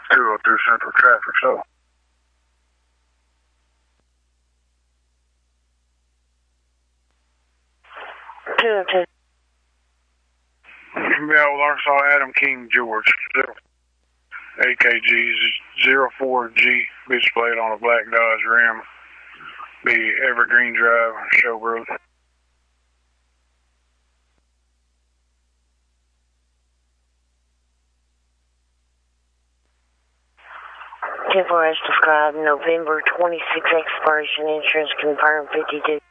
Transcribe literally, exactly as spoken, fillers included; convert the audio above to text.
two oh two Central Traffic, so. two oh two. Yeah, well, Arkansas Adam King George. A K G zero four G be displayed on a black Dodge Ram. Be Evergreen Drive, Showbrook. ten four as described, November twenty-sixth expiration, insurance confirmed fifty-two.